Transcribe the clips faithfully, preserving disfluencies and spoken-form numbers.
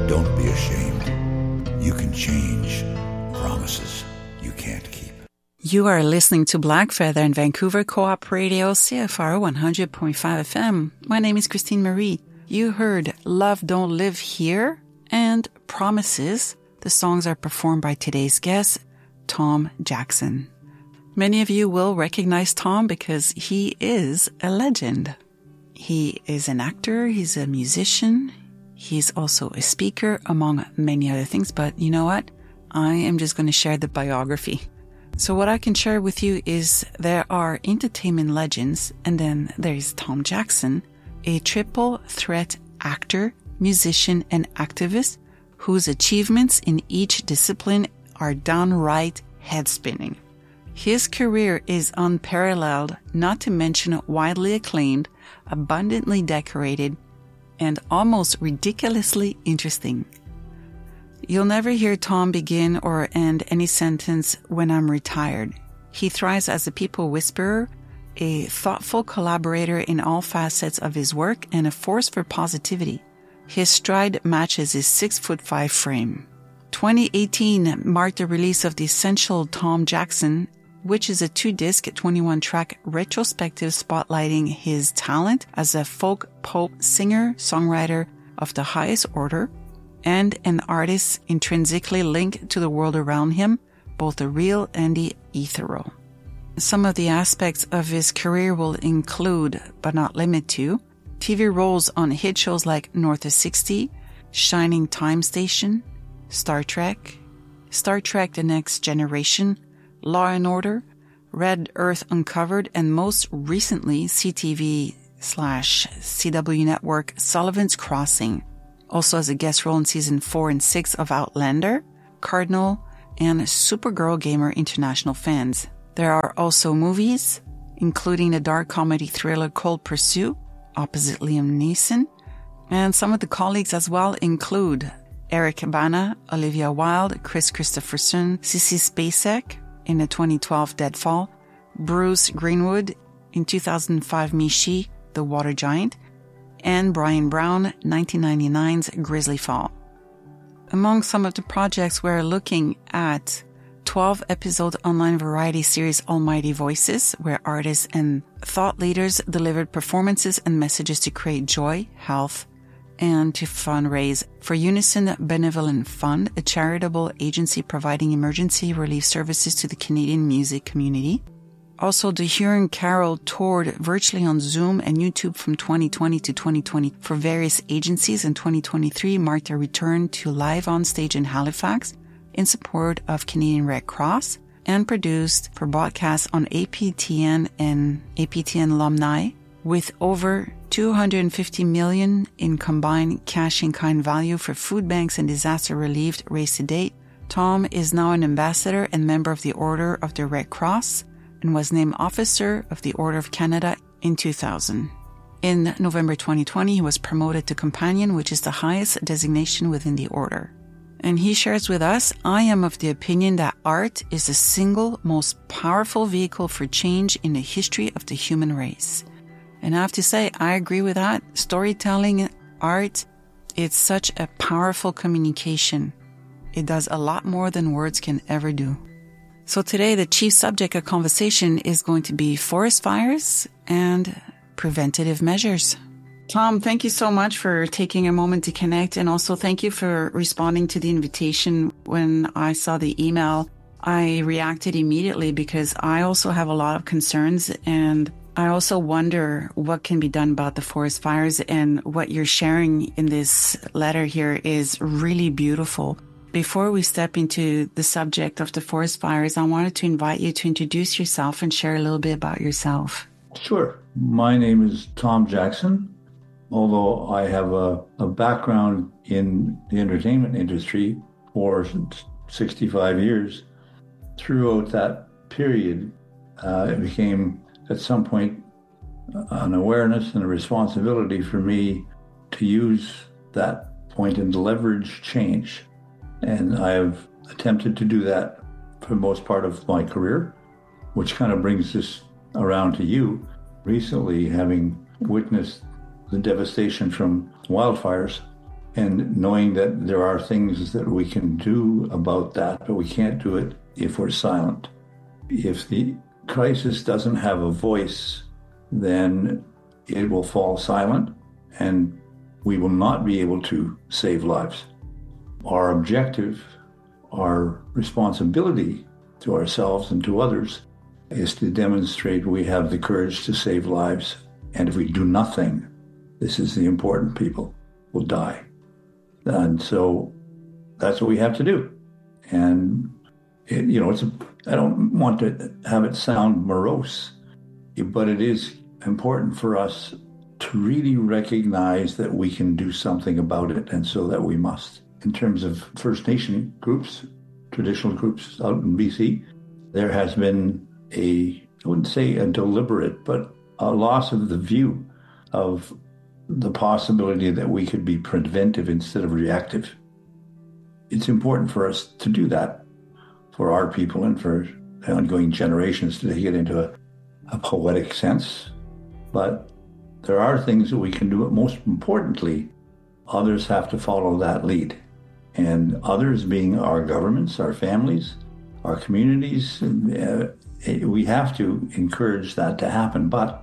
Don't be ashamed. You can change promises you can't keep. You are listening to Black Feather in Vancouver Co-op Radio, C F R one hundred point five F M. My name is Christine Marie. You heard Love Don't Live Here and Promises. The songs are performed by today's guest, Tom Jackson. Many of you will recognize Tom because he is a legend. He is an actor, he's a musician, he's also a speaker, among many other things. But you know what? I am just going to share the biography. So what I can share with you is there are entertainment legends, and then there's Tom Jackson, a triple threat actor, musician, and activist whose achievements in each discipline are downright head-spinning. His career is unparalleled, not to mention widely acclaimed, abundantly decorated, and almost ridiculously interesting. You'll never hear Tom begin or end any sentence "when I'm retired." He thrives as a people whisperer, a thoughtful collaborator in all facets of his work, and a force for positivity. His stride matches his six foot five frame. twenty eighteen marked the release of the Essential Tom Jackson, which is a two-disc, twenty-one track retrospective spotlighting his talent as a folk pop singer, songwriter of the highest order, and an artist intrinsically linked to the world around him, both the real and the ethereal. Some of the aspects of his career will include, but not limit to, T V roles on hit shows like North of sixty, Shining Time Station, Star Trek, Star Trek The Next Generation, Law and Order, Red Earth Uncovered, and most recently C T V slash C W Network Sullivan's Crossing. Also as a guest role in season four and six of Outlander, Cardinal, and Supergirl Gamer International fans. There are also movies, including the dark comedy thriller Cold Pursuit, opposite Liam Neeson, and some of the colleagues as well include Eric Bana, Olivia Wilde, Chris Christopherson, Sissy Spacek in the twenty twelve Deadfall, Bruce Greenwood in two thousand five Mishi, The Water Giant, and Brian Brown, nineteen ninety-nine's Grizzly Fall. Among some of the projects, we're looking at twelve episode online variety series Almighty Voices, where artists and thought leaders delivered performances and messages to create joy, health, and to fundraise for Unison Benevolent Fund, a charitable agency providing emergency relief services to the Canadian music community. Also, the Huron Carol toured virtually on Zoom and YouTube from twenty twenty to twenty twenty for various agencies, and twenty twenty-three marked a return to live on stage in Halifax in support of Canadian Red Cross, and produced for broadcast on A P T N and A P T N alumni with over two hundred fifty million dollars in combined cash-in-kind value for food banks and disaster relief raised to date. Tom is now an ambassador and member of the Order of the Red Cross and was named Officer of the Order of Canada in two thousand. In November twenty twenty, he was promoted to Companion, which is the highest designation within the Order. And he shares with us, "I am of the opinion that art is the single most powerful vehicle for change in the history of the human race." And I have to say, I agree with that. Storytelling, art, it's such a powerful communication. It does a lot more than words can ever do. So today, the chief subject of conversation is going to be forest fires and preventative measures. Tom, thank you so much for taking a moment to connect. And also thank you for responding to the invitation. When I saw the email, I reacted immediately because I also have a lot of concerns, and I also wonder what can be done about the forest fires. And what you're sharing in this letter here is really beautiful. Before we step into the subject of the forest fires, I wanted to invite you to introduce yourself and share a little bit about yourself. Sure. My name is Tom Jackson. Although I have a, a background in the entertainment industry for sixty-five years, throughout that period, uh, it became at some point an awareness and a responsibility for me to use that point and leverage change. And I have attempted to do that for the most part of my career, which kind of brings this around to you. Recently, having witnessed the devastation from wildfires and knowing that there are things that we can do about that, but we can't do it if we're silent. If the crisis doesn't have a voice, then it will fall silent and we will not be able to save lives. Our objective, our responsibility to ourselves and to others is to demonstrate we have the courage to save lives. And if we do nothing, this is the important people will die. And so that's what we have to do. And, it, you know, it's a, I don't want to have it sound morose, but it is important for us to really recognize that we can do something about it, and so that we must. In terms of First Nation groups, traditional groups out in B C, there has been a, I wouldn't say a deliberate, but a loss of the view of the possibility that we could be preventive instead of reactive. It's important for us to do that for our people and for the ongoing generations to get into a, a poetic sense. But there are things that we can do, but most importantly, others have to follow that lead. And others being our governments, our families, our communities, uh, we have to encourage that to happen. But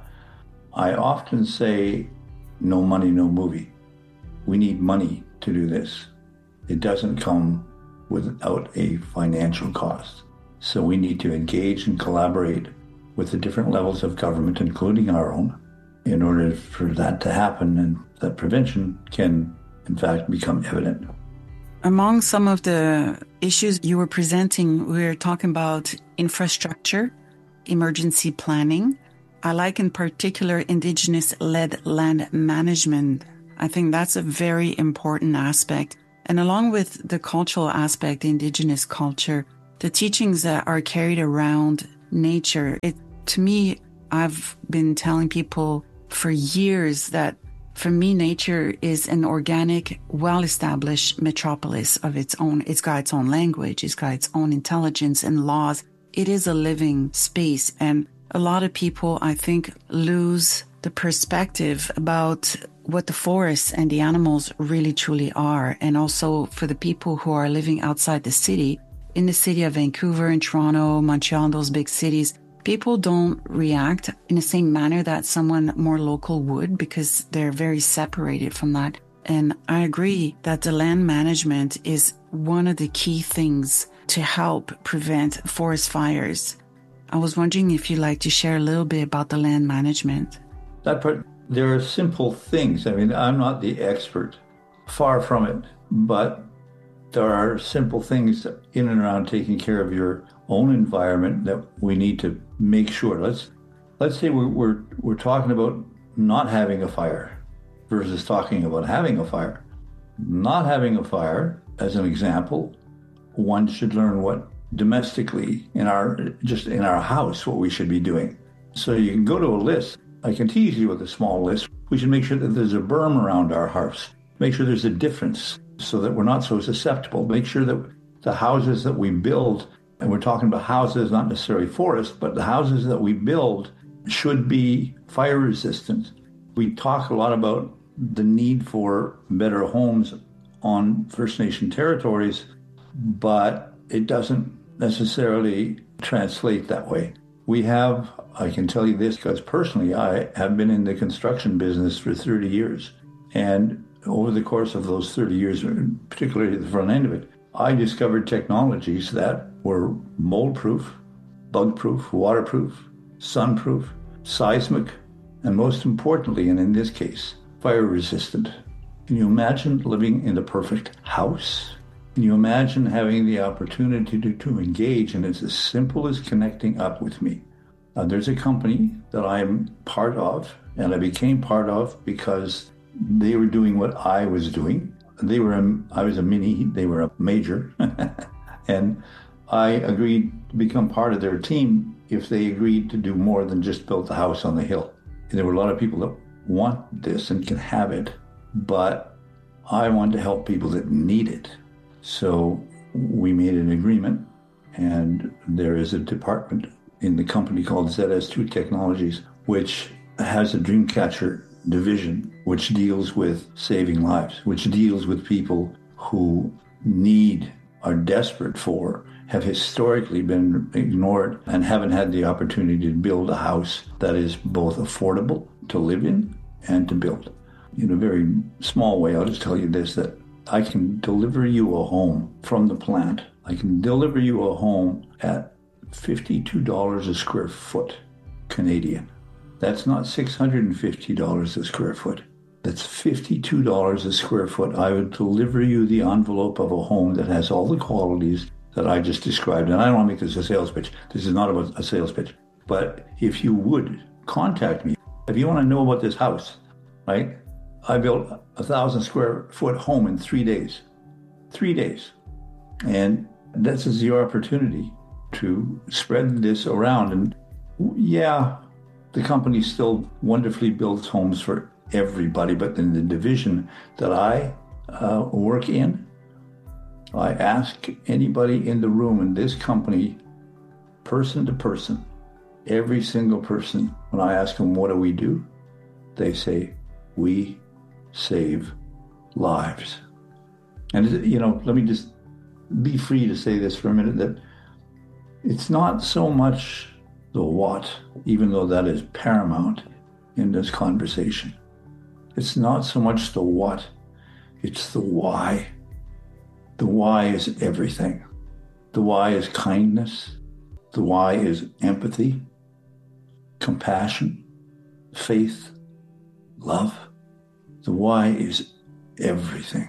I often say, no money, no movie. We need money to do this. It doesn't come without a financial cost. So we need to engage and collaborate with the different levels of government, including our own, in order for that to happen and that prevention can, in fact, become evident. Among some of the issues you were presenting, we were talking about infrastructure, emergency planning. I like in particular Indigenous-led land management. I think that's a very important aspect. And along with the cultural aspect, the Indigenous culture, the teachings that are carried around nature, it, to me, I've been telling people for years that for me, nature is an organic, well-established metropolis of its own. It's got its own language. It's got its own intelligence and laws. It is a living space. And a lot of people, I think, lose the perspective about what the forests and the animals really truly are. And also for the people who are living outside the city, in the city of Vancouver and Toronto, Montreal, those big cities, people don't react in the same manner that someone more local would because they're very separated from that. And I agree that the land management is one of the key things to help prevent forest fires. I was wondering if you'd like to share a little bit about the land management. That part, there are simple things. I mean, I'm not the expert, far from it, but there are simple things in and around taking care of your own environment that we need to make sure. Let's let's say we're we're we're talking about not having a fire versus talking about having a fire. Not having a fire, as an example, one should learn what domestically in our just in our house what we should be doing. So you can go to a list. I can tease you with a small list. We should make sure that there's a berm around our house. Make sure there's a difference so that we're not so susceptible. Make sure that the houses that we build, and we're talking about houses, not necessarily forests, but the houses that we build should be fire resistant. We talk a lot about the need for better homes on First Nation territories, but it doesn't necessarily translate that way. We have, I can tell you this because personally I have been in the construction business for thirty years. And over the course of those thirty years, particularly at the front end of it, I discovered technologies that were mold-proof, bug-proof, waterproof, sun-proof, seismic, and most importantly, and in this case, fire-resistant. Can you imagine living in the perfect house? Can you imagine having the opportunity to, to engage? And it's as simple as connecting up with me. Uh, there's a company that I'm part of, and I became part of because they were doing what I was doing. They were, a, I was a mini, they were a major. And I agreed to become part of their team if they agreed to do more than just build the house on the hill. And there were a lot of people that want this and can have it, but I want to help people that need it. So we made an agreement, and there is a department in the company called Z S two Technologies, which has a Dreamcatcher division, which deals with saving lives, which deals with people who need, are desperate for, have historically been ignored and haven't had the opportunity to build a house that is both affordable to live in and to build. In a very small way, I'll just tell you this, that I can deliver you a home from the plant. I can deliver you a home at fifty-two dollars a square foot Canadian. That's not six hundred fifty dollars a square foot. That's fifty-two dollars a square foot. I would deliver you the envelope of a home that has all the qualities that I just described. And I don't want to make this a sales pitch. This is not about a sales pitch. But if you would contact me, if you want to know about this house, right? I built a thousand square foot home in three days. Three days. And this is your opportunity to spread this around. And yeah, the company still wonderfully builds homes for everybody, but in the division that I uh, work in, I ask anybody in the room in this company, person to person, every single person, when I ask them, what do we do? They say, we save lives. And, you know, let me just be free to say this for a minute, that it's not so much the what, even though that is paramount in this conversation. It's not so much the what, it's the why. The why is everything. The why is kindness. The why is empathy, compassion, faith, love. The why is everything.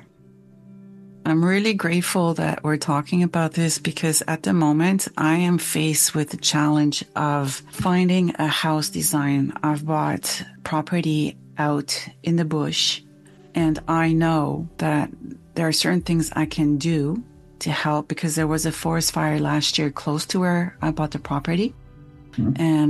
I'm really grateful that we're talking about this, because at the moment I am faced with the challenge of finding a house design. I've bought property out in the bush, and I know that there are certain things I can do to help, because there was a forest fire last year close to where I bought the property. Mm-hmm. And